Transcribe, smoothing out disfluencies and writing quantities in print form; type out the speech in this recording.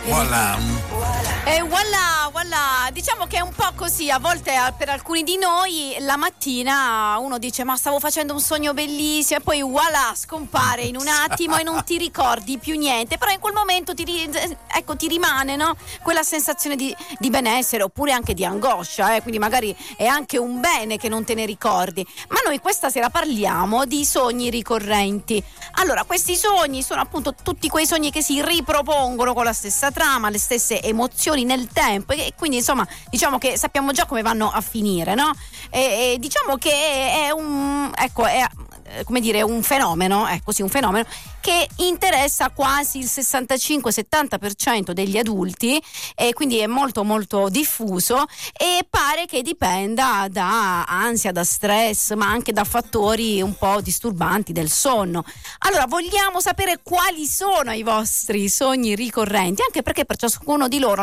Voilà. E voilà, diciamo che è un po' così, a volte per alcuni di noi la mattina uno dice ma stavo facendo un sogno bellissimo e poi voilà, scompare in un attimo e non ti ricordi più niente, però in quel momento ti rimane, no? Quella sensazione di benessere oppure anche di angoscia, quindi magari è anche un bene che non te ne ricordi. Ma noi questa sera parliamo di sogni ricorrenti. Allora, questi sogni sono appunto tutti quei sogni che si ripropongono con la stessa trama, le stesse emozioni nel tempo e quindi insomma diciamo che sappiamo già come vanno a finire, no? E diciamo che è un fenomeno, un fenomeno che interessa quasi il 65-70% degli adulti e quindi è molto molto diffuso e pare che dipenda da ansia, da stress, ma anche da fattori un po' disturbanti del sonno. Allora, vogliamo sapere quali sono i vostri sogni ricorrenti, anche perché per ciascuno di loro